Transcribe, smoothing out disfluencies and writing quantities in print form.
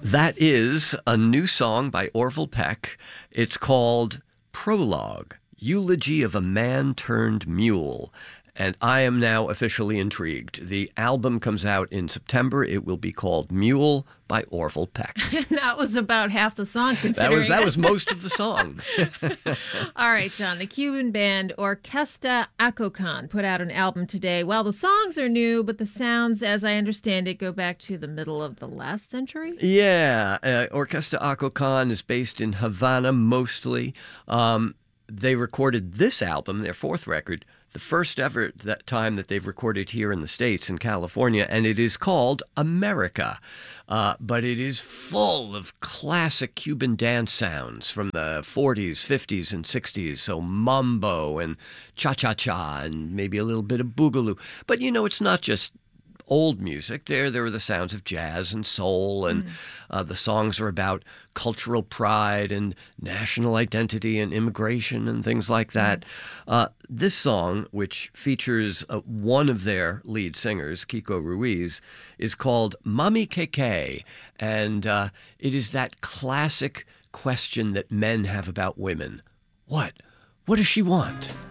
That is a new song by Orville Peck. It's called Prologue, Eulogy of a Man Turned Mule. And I am now officially intrigued. The album comes out in September. It will be called Mule by Orville Peck. That was about half the song, considering. That was most of the song. All right, John. The Cuban band Orquesta Acocan put out an album today. Well, the songs are new, but the sounds, as I understand it, go back to the middle of the last century? Yeah. Orquesta Acocan is based in Havana mostly. They recorded this album, their fourth record, the first ever that time that they've recorded here in the States, in California, and it is called America. But it is full of classic Cuban dance sounds from the 40s, 50s, and 60s. So mambo and cha-cha-cha and maybe a little bit of boogaloo. But, it's not just old music. There were the sounds of jazz and soul, and the songs are about cultural pride and national identity and immigration and things like that. This song, which features one of their lead singers, Kiko Ruiz, is called Mami Keke, and it is that classic question that men have about women. What does she want?